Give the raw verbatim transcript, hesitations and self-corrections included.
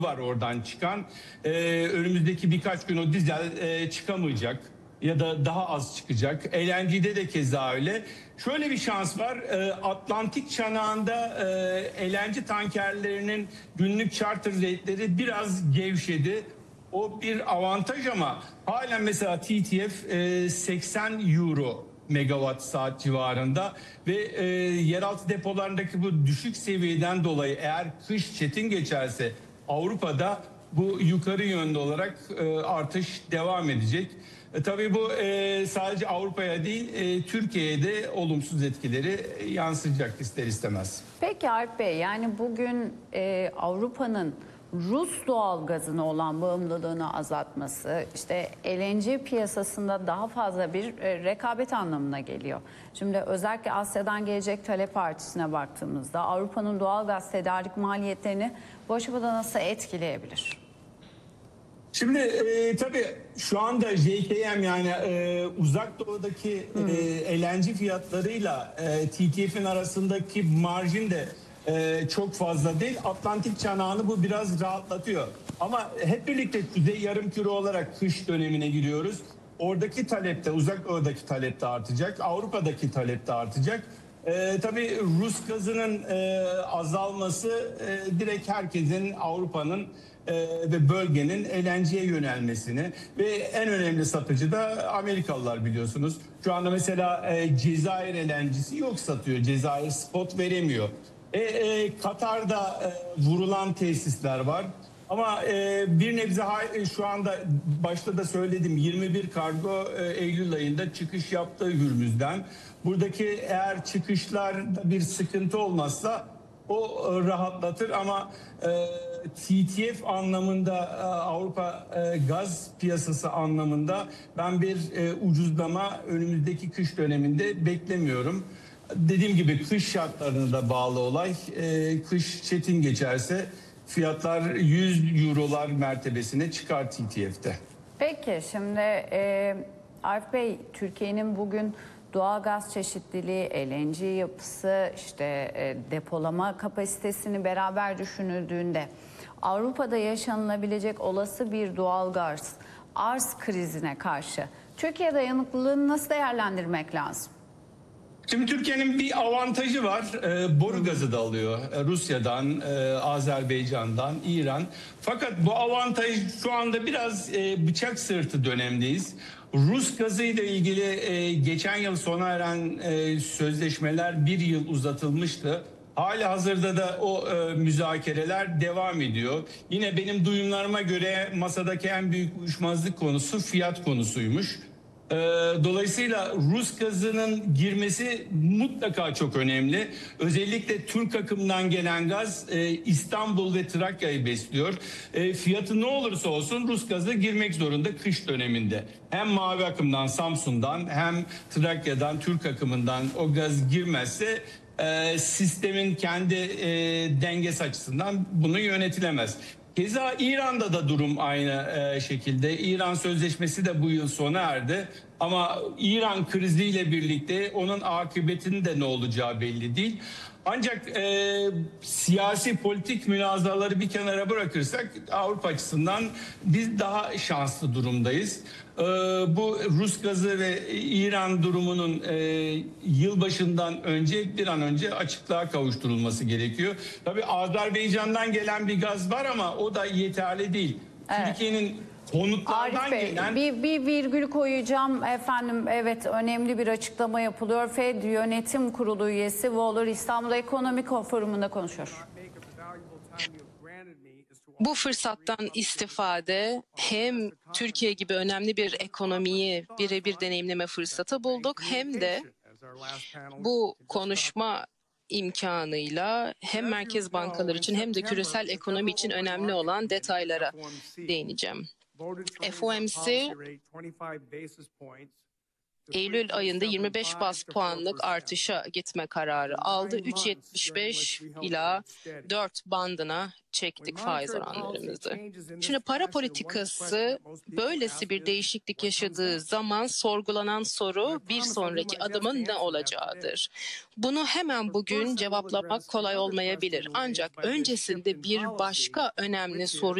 var oradan çıkan. Ee, önümüzdeki birkaç gün o dizel e, çıkamayacak ya da daha az çıkacak. L N G'de de keza öyle. Şöyle bir şans var. Ee, Atlantik çanağında e, L N G tankerlerinin günlük charter rate'leri biraz gevşedi. O bir avantaj ama halen mesela T T F e, seksen euro megawatt saat civarında ve e, yeraltı depolarındaki bu düşük seviyeden dolayı eğer kış çetin geçerse Avrupa'da bu yukarı yönlü olarak e, artış devam edecek. E, tabii bu e, sadece Avrupa'ya değil e, Türkiye'ye de olumsuz etkileri e, yansıyacak ister istemez. Peki Alp Bey, yani bugün e, Avrupa'nın Rus doğal gazına olan bağımlılığını azaltması, işte L N G piyasasında daha fazla bir e, rekabet anlamına geliyor. Şimdi özellikle Asya'dan gelecek talep artışına baktığımızda Avrupa'nın doğal gaz tedarik maliyetlerini bu aşamada nasıl etkileyebilir? Şimdi e, tabii şu anda J K M yani e, uzak doğudaki e, L N G fiyatlarıyla e, T T F'in arasındaki marjin de e, çok fazla değil. Atlantik çanağını bu biraz rahatlatıyor. Ama hep birlikte Kuzey Yarımküre olarak kış dönemine giriyoruz. Oradaki talep de, uzak doğudaki talep de artacak. Avrupa'daki talep de artacak. Ee, tabii Rus gazının e, azalması e, direkt herkesin Avrupa'nın e, ve bölgenin L N G'ye yönelmesini ve en önemli satıcı da Amerikalılar biliyorsunuz. Şu anda mesela e, Cezayir L N G'si yok satıyor. Cezayir spot veremiyor. E, e, Katar'da e, vurulan tesisler var. Ama e, bir nebze şu anda başta da söyledim yirmi bir kargo e, Eylül ayında çıkış yaptı Hürmüz'den. Buradaki eğer çıkışlarda bir sıkıntı olmazsa o e, rahatlatır ama e, T T F anlamında e, Avrupa e, gaz piyasası anlamında ben bir e, ucuzlama önümüzdeki kış döneminde beklemiyorum. Dediğim gibi kış şartlarına da bağlı olay. E, kış çetin geçerse fiyatlar yüz eurolar mertebesine çıkar T T F'te. Peki şimdi e, Arif Bey, Türkiye'nin bugün doğal gaz çeşitliliği, L N G yapısı, işte e, depolama kapasitesini beraber düşünüldüğünde Avrupa'da yaşanılabilecek olası bir doğal gaz arz krizine karşı Türkiye dayanıklılığını nasıl değerlendirmek lazım? Şimdi Türkiye'nin bir avantajı var. E, boru gazı da alıyor. E, Rusya'dan, e, Azerbaycan'dan, İran. Fakat bu avantaj şu anda biraz e, bıçak sırtı dönemdeyiz. Rus gazı ile ilgili e, geçen yıl sona eren e, sözleşmeler bir yıl uzatılmıştı. Hali hazırda da o e, müzakereler devam ediyor. Yine benim duyumlarıma göre masadaki en büyük uyuşmazlık konusu fiyat konusuymuş. Dolayısıyla Rus gazının girmesi mutlaka çok önemli. Özellikle Türk akımından gelen gaz İstanbul ve Trakya'yı besliyor. Fiyatı ne olursa olsun Rus gazı girmek zorunda kış döneminde. Hem mavi akımdan Samsun'dan hem Trakya'dan Türk akımından o gaz girmezse sistemin kendi dengesi açısından bunu yönetilemez. Keza İran'da da durum aynı e, şekilde. İran sözleşmesi de bu yıl sona erdi. Ama İran kriziyle birlikte onun akıbetinin de ne olacağı belli değil. Ancak e, siyasi politik münazaraları bir kenara bırakırsak Avrupa açısından biz daha şanslı durumdayız. E, bu Rus gazı ve İran durumunun e, yılbaşından önce bir an önce açıklığa kavuşturulması gerekiyor. Tabii Azerbaycan'dan gelen bir gaz var ama o da yeterli değil. Evet. Türkiye'nin konutlardan Arif Bey, gelen... bir, bir virgül koyacağım efendim. Evet, önemli bir açıklama yapılıyor. Fed Yönetim Kurulu üyesi Waller İstanbul Ekonomik Forumu'nda konuşuyor. Bu fırsattan istifade hem Türkiye gibi önemli bir ekonomiyi birebir deneyimleme fırsatı bulduk hem de bu konuşma imkanıyla hem merkez bankaları için hem de küresel ekonomi için önemli olan detaylara değineceğim. F O M C Eylül ayında yirmi beş bas puanlık artışa gitme kararı aldı. üç virgül yetmiş beş ila dört bandına çektik faiz oranlarımızı. Şimdi para politikası böylesi bir değişiklik yaşadığı zaman sorgulanan soru bir sonraki adımın ne olacağıdır. Bunu hemen bugün cevaplamak kolay olmayabilir. Ancak öncesinde bir başka önemli soru